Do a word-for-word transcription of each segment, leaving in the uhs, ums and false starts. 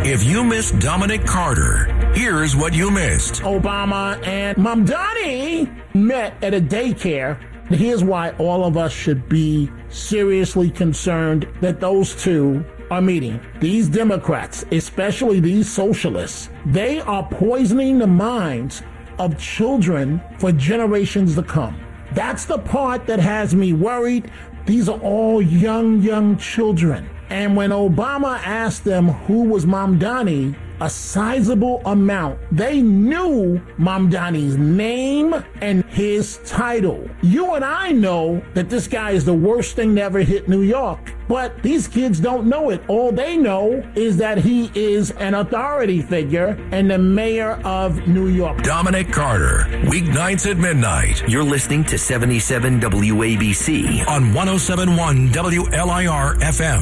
If you missed Dominic Carter, here's what you missed. Obama and Mamdani met at a daycare. Here's why all of us should be seriously concerned that those two are meeting. These Democrats, especially these socialists, they are poisoning the minds of children for generations to come. That's the part that has me worried. These are all young, young children. And when Obama asked them who was Mamdani, a sizable amount, they knew Mamdani's name and his title. You and I know that this guy is the worst thing to ever hit New York. But these kids don't know it. All they know is that he is an authority figure and the mayor of New York. Dominic Carter, weeknights at midnight. You're listening to seventy-seven W A B C on one oh seven point one W L I R F M.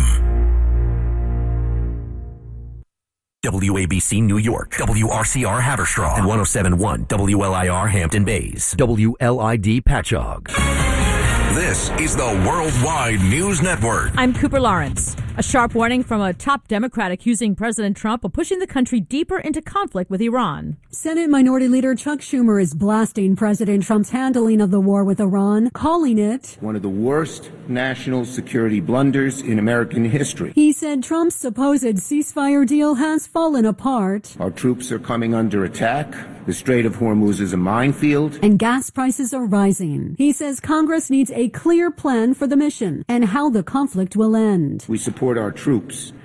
W A B C New York, W R C R Haverstraw, and one oh seven point one W L I R Hampton Bays, W L I D Patchogue. This is the Worldwide News Network. I'm Cooper Lawrence. A sharp warning from a top Democrat accusing President Trump of pushing the country deeper into conflict with Iran. Senate Minority Leader Chuck Schumer is blasting President Trump's handling of the war with Iran, calling it one of the worst national security blunders in American history. He said Trump's supposed ceasefire deal has fallen apart. Our troops are coming under attack. The Strait of Hormuz is a minefield. And gas prices are rising. He says Congress needs a clear plan for the mission and how the conflict will end. We support our troops